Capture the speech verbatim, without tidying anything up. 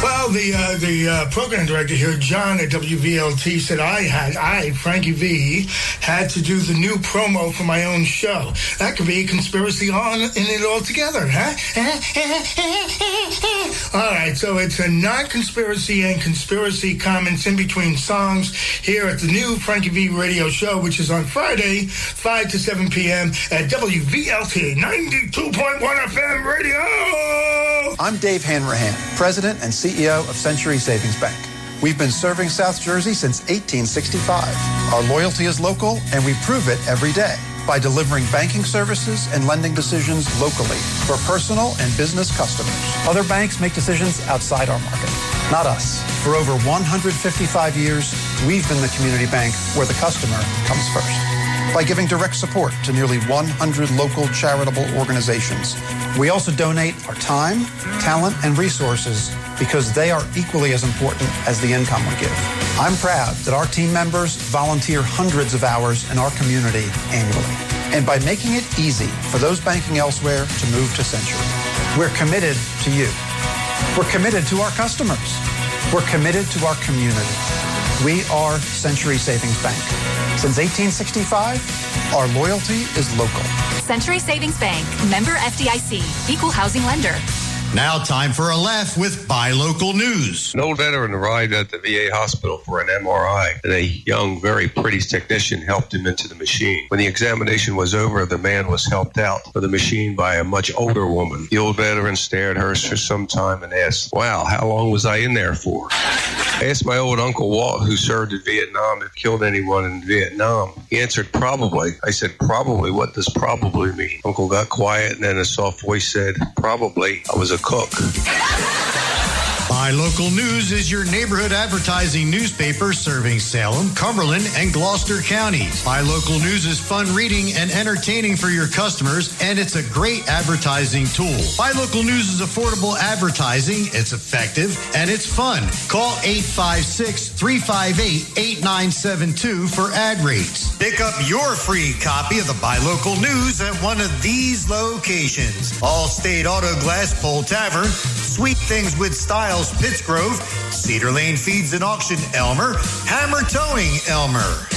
Well, the uh, the uh, program director here, John at W V L T, said I had, I, Frankie V, had to do the new promo for my own show. That could be a conspiracy on in it all together, huh? All right, so it's a non-conspiracy and conspiracy comments in between songs here at the new Frankie V radio show, which is on Friday, five to seven p.m. at W V L T ninety-two point one F M radio. I'm Dave Hanrahan, President and C E O of Century Savings Bank. We've been serving South Jersey since eighteen sixty-five. Our loyalty is local, and we prove it every day by delivering banking services and lending decisions locally for personal and business customers. Other banks make decisions outside our market, not us. For over one hundred fifty-five years, we've been the community bank where the customer comes first. By giving direct support to nearly one hundred local charitable organizations. We also donate our time, talent, and resources because they are equally as important as the income we give. I'm proud that our team members volunteer hundreds of hours in our community annually. And by making it easy for those banking elsewhere to move to Century, we're committed to you. We're committed to our customers. We're committed to our community. We are Century Savings Bank. Since eighteen sixty-five, our loyalty is local. Century Savings Bank, member F D I C, equal housing lender. Now time for a laugh with Buy Local News. An old veteran arrived at the V A hospital for an M R I, and a young, very pretty technician helped him into the machine. When the examination was over, the man was helped out of the machine by a much older woman. The old veteran stared at her for some time and asked, "Wow, how long was I in there for?" I asked my old Uncle Walt, who served in Vietnam, if killed anyone in Vietnam. He answered, "Probably." I said, "Probably? What does probably mean?" Uncle got quiet, and then a soft voice said, "Probably I was a cook." Buy Local News is your neighborhood advertising newspaper serving Salem, Cumberland, and Gloucester counties. Buy Local News is fun reading and entertaining for your customers, and it's a great advertising tool. Buy Local News is affordable advertising, it's effective, and it's fun. Call eight five six, three five eight, eight nine seven two for ad rates. Pick up your free copy of the Buy Local News at one of these locations. Allstate Auto Glass Pole Tavern, Sweet Things with Styles Pittsgrove, Cedar Lane Feeds and Auction Elmer, Hammer Towing Elmer.